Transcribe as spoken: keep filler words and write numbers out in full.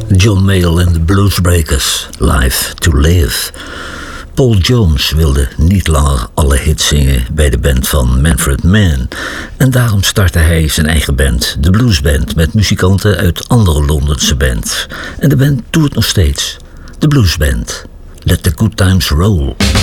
John Mayall en de Bluesbreakers, Live to Live. Paul Jones wilde niet langer alle hits zingen bij de band van Manfred Mann. En daarom startte hij zijn eigen band, de Bluesband, met muzikanten uit andere Londense bands. En de band toert nog steeds, de Bluesband. Let the good times roll.